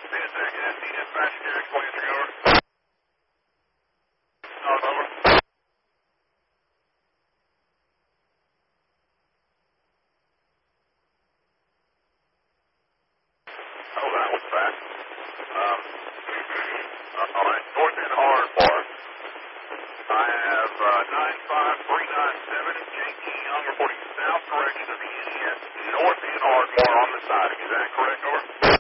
Oh, that was fast. All right, north end hard bar. I have 95397 Yankee Young reporting south direction of the NES, north end hard bar on the siding. Is that correct, over?